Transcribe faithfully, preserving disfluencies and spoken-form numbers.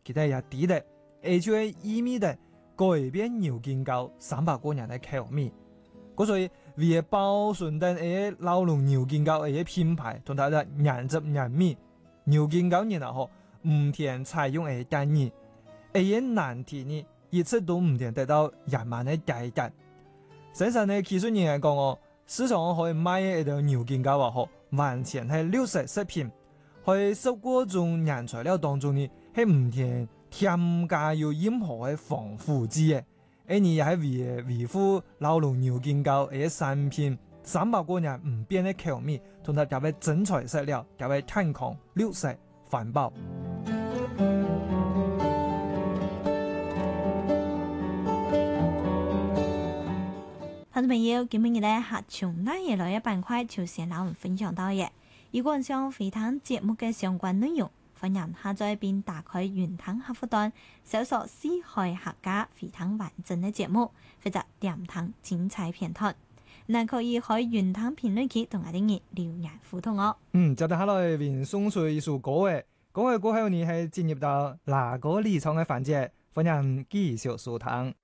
佢哋也啲咧，而就係意味着改變牛筋糕三百個人嘅口味。嗰所以為咗保存等誒老龍牛筋糕誒品牌同佢嘅原汁原味，牛筋糕然後唔甜採用誒單二，誒難題呢一直都唔甜得到人民嘅解答。相信呢技術人員講哦，市場上可以買嘅一條牛筋糕話好，完全係綠色食品，喺十個種原材料當中呢係唔甜添加有任何嘅防腐劑嘅。而你也係為維護老龍牛筋糕誒產品三百個人唔變嘅口味，同埋加位真材實料，加位健康、綠色、環保。 好多朋友，今日咧客從那嘢來嘅板塊就先攞我們分享到嘅。如果想回聽節目嘅相關內容，歡迎下載並打開雲聽客戶端，搜索四海客家回聽完整嘅節目，或者點聽精彩片段。嗱，可以喺雲聽評論區同我哋嘅留言互動哦。 嗯，接住下來為送出一首歌嘅，歌嘅過後呢係進入到哪個離場嘅環節，歡迎繼續收聽。